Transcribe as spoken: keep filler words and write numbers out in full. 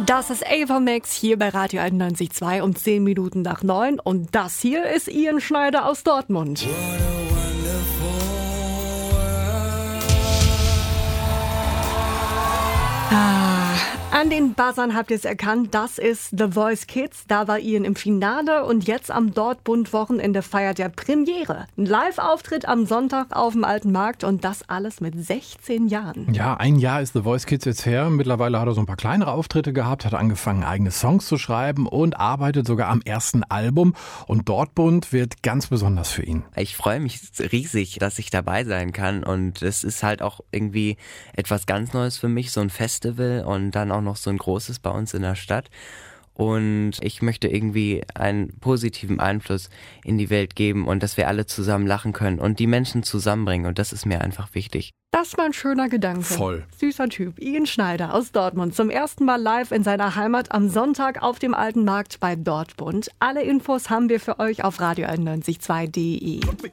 Das ist Ava Max hier bei Radio einundneunzig Komma zwei um zehn Minuten nach neun. Und das hier ist Ian Schneider aus Dortmund. Ah, an den Buzzern habt ihr es erkannt, das ist The Voice Kids. Da war Ian im Finale und jetzt am Dortmund-Wochenende feiert er Premiere. Ein Live-Auftritt am Sonntag auf dem Alten Markt und das alles mit sechzehn Jahren. Ja, ein Jahr ist The Voice Kids jetzt her. Mittlerweile hat er so ein paar kleinere Auftritte gehabt, hat angefangen, eigene Songs zu schreiben und arbeitet sogar am ersten Album. Und Dortmund wird ganz besonders für ihn. Ich freue mich riesig, dass ich dabei sein kann und es ist halt auch irgendwie etwas ganz Neues für mich, so ein Festival und dann auch noch so ein großes bei uns in der Stadt. Und ich möchte irgendwie einen positiven Einfluss in die Welt geben und dass wir alle zusammen lachen können und die Menschen zusammenbringen. Und das ist mir einfach wichtig. Das war ein schöner Gedanke. Voll. Süßer Typ. Ian Schneider aus Dortmund. Zum ersten Mal live in seiner Heimat am Sonntag auf dem Alten Markt bei Dortmund. Alle Infos haben wir für euch auf radio einundneunzig Komma zwei punkt de.